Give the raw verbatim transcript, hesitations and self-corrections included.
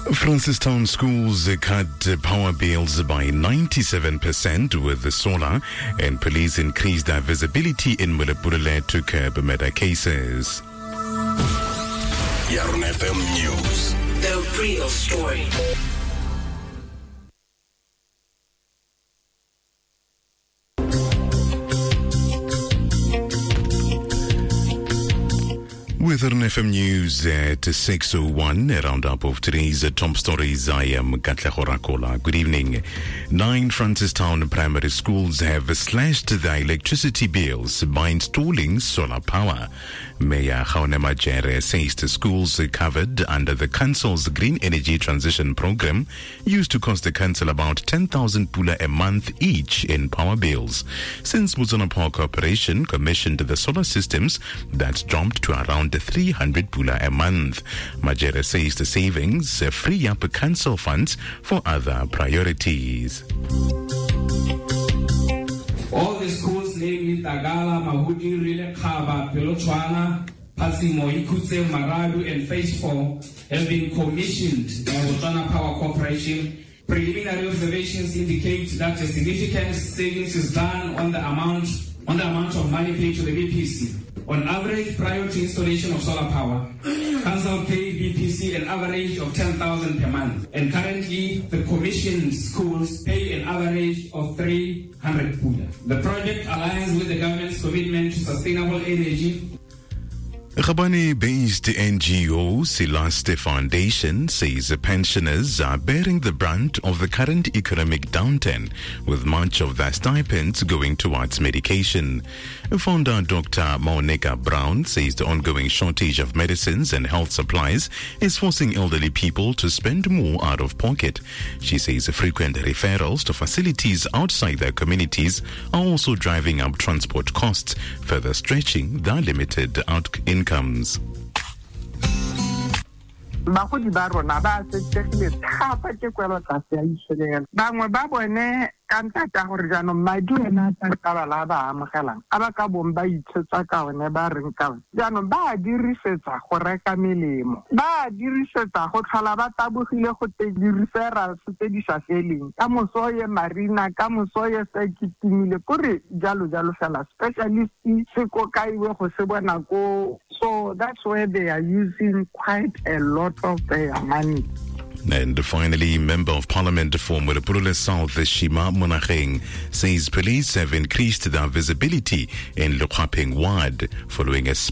Francistown schools cut power bills by ninety-seven percent with the solar, and police increased their visibility in Mulepulele to curb murder cases. Yarn F M News. The real story. With an F M News at six oh one, a roundup of today's top stories. I am Katlego Rakola. Good evening. Nine Francistown primary schools have slashed their electricity bills by installing solar power. Mayor Kgaone Majere says the schools covered under the council's Green Energy Transition Program used to cost the council about ten thousand pula a month each in power bills. Since Botswana Power Corporation commissioned the solar systems, that jumped to around three hundred pula a month. Majere says the savings free up council funds for other priorities. All the schools, namely Tagala, Mahudi, Rile Khaba, Pelochwana, Pasimo, Ikutse, Maradu, and Phase four, have been commissioned by Botswana Power Corporation. Preliminary observations indicate that a significant savings is done on the amount on the amount of money paid to the B P C. On average, prior to installation of solar power, council paid B P C an average of ten thousand per month, and currently the commissioned schools pay an average of three hundred pula. The project aligns with the government's commitment to sustainable energy. A Gabani-based N G O, Silaste Foundation, says the pensioners are bearing the brunt of the current economic downturn, with much of their stipends going towards medication. Founder Doctor Maoneka Brown says the ongoing shortage of medicines and health supplies is forcing elderly people to spend more out of pocket. She says frequent referrals to facilities outside their communities are also driving up transport costs, further stretching their limited out incomes. Bagodi ba rona ba setlegile thapa ke kwelo tlase ya itsheleng bangwe ba bone ka ntata gore jaanong madi ena a ka ba la ba amogelang a ba ka bong ba itshetsa ka one ba reng ka one jaanong ba a dirisetsa go reka melemo ba a dirisetsa go tlhola ba tabogile go te di-referrals tse di sa feleng ka moso ye marina ka moso ye se kitimile kore jalo jalo fela specialist se ko kaiwe go se bona ko. So that's where they are using quite a lot of their money. And finally, Member of Parliament for Mulepulele South, Shima Monacheng, says police have increased their visibility in Lukhapeng Ward following a